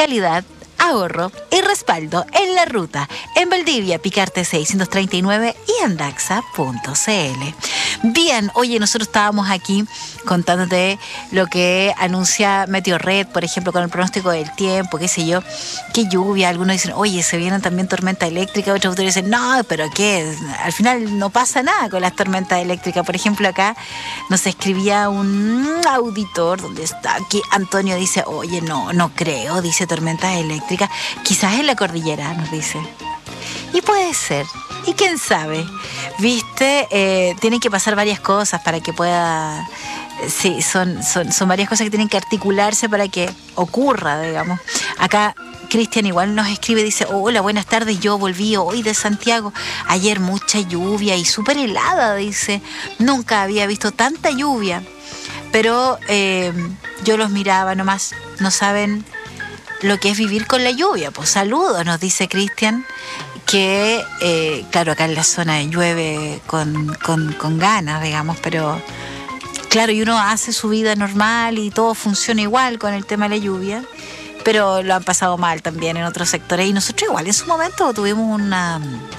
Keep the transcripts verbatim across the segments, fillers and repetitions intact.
calidad, ahorro y respaldo en la ruta, en Valdivia, Picarte seiscientos treinta y nueve y en daxa punto c l. Bien, oye, nosotros estábamos aquí contándote lo que anuncia Meteorred, por ejemplo, con el pronóstico del tiempo, qué sé yo, qué lluvia. Algunos dicen, oye, se vienen también tormentas eléctricas. Otros autores dicen, no, pero qué, al final no pasa nada con las tormentas eléctricas. Por ejemplo, acá nos escribía un auditor, donde está aquí, Antonio dice, oye, no, no creo, dice tormentas eléctricas, quizás en la cordillera, nos dice. Y puede ser, y quién sabe, viste, eh, tienen que pasar varias cosas para que pueda, sí, son, son, son varias cosas que tienen que articularse para que ocurra, digamos. Acá Cristian igual nos escribe, dice, hola, buenas tardes, yo volví hoy de Santiago, ayer mucha lluvia y súper helada, dice, nunca había visto tanta lluvia, pero eh, yo los miraba nomás, no saben lo que es vivir con la lluvia. Pues saludos, nos dice Cristian, que eh, claro, acá en la zona llueve con, con, con ganas, digamos, pero claro, y uno hace su vida normal y todo funciona igual con el tema de la lluvia, pero lo han pasado mal también en otros sectores. Y nosotros igual en su momento tuvimos una,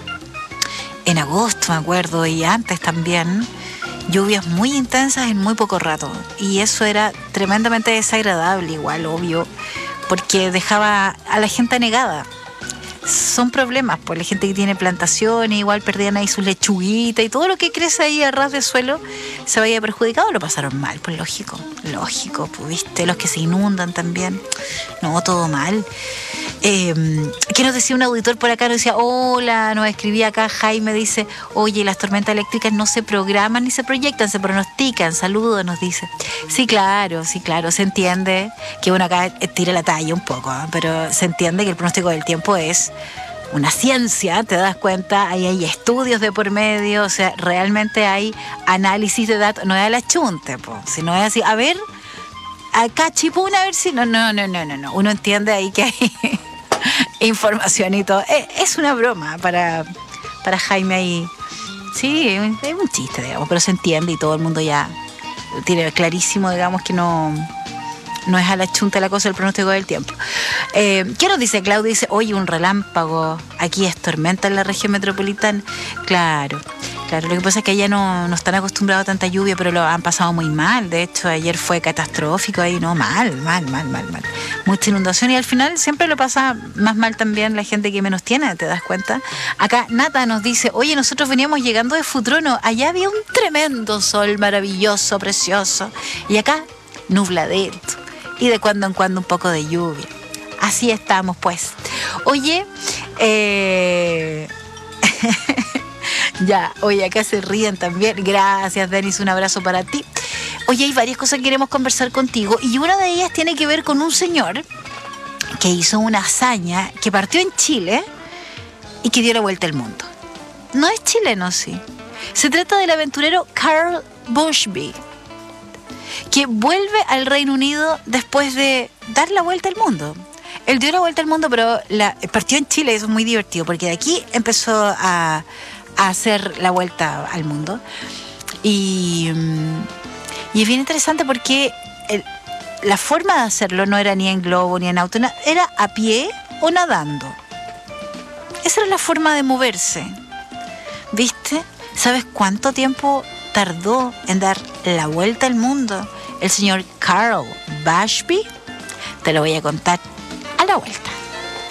en agosto me acuerdo, y antes también, lluvias muy intensas en muy poco rato, y eso era tremendamente desagradable igual, obvio, porque dejaba a la gente anegada. Son problemas, pues la gente que tiene plantaciones igual perdían ahí sus lechuguitas y todo lo que crece ahí a ras de suelo se vaya perjudicado, lo pasaron mal, pues lógico, lógico, pues viste, los que se inundan también, no, todo mal. Eh, ¿Qué nos decía un auditor por acá? Nos decía, hola, nos escribía acá Jaime, dice, oye, las tormentas eléctricas no se programan ni se proyectan, se pronostican, saludos, nos dice. Sí, claro, sí, claro, se entiende que uno acá tira la talla un poco, ¿eh? Pero se entiende que el pronóstico del tiempo es una ciencia, te das cuenta, ahí hay estudios de por medio, o sea, realmente hay análisis de datos, no es a la chunte, po, sino es así, a ver, acá chipuna, a ver si, no, no, no, no, no, no, uno entiende ahí que hay información y todo, es una broma para, para Jaime ahí, sí, es un chiste, digamos, pero se entiende y todo el mundo ya tiene clarísimo, digamos, que no... no es a la chunta la cosa del pronóstico del tiempo. Eh, ¿Qué nos dice Claudia? Dice, oye, un relámpago, aquí es tormenta en la región metropolitana. Claro, claro, lo que pasa es que allá no, no están acostumbrados a tanta lluvia, pero lo han pasado muy mal. De hecho, ayer fue catastrófico ahí, no, mal, mal, mal, mal, mal. Mucha inundación y al final siempre lo pasa más mal también la gente que menos tiene, ¿te das cuenta? Acá Nata nos dice, oye, nosotros veníamos llegando de Futrono, allá había un tremendo sol maravilloso, precioso, y acá nubladito. Y de cuando en cuando un poco de lluvia. Así estamos, pues. Oye, eh... ya, oye, acá se ríen también. Gracias, Denis, un abrazo para ti. Oye, hay varias cosas que queremos conversar contigo y una de ellas tiene que ver con un señor que hizo una hazaña, que partió en Chile y que dio la vuelta al mundo. No es chileno, sí. Se trata del aventurero Carl Bushby, que vuelve al Reino Unido después de dar la vuelta al mundo. Él dio la vuelta al mundo, pero la, partió en Chile, eso es muy divertido, porque de aquí empezó a, a hacer la vuelta al mundo. Y, y es bien interesante porque el, la forma de hacerlo no era ni en globo ni en auto, era a pie o nadando. Esa era la forma de moverse. ¿Viste? ¿Sabes cuánto tiempo tardó en dar la vuelta al mundo el señor Carl Bushby? Te lo voy a contar a la vuelta.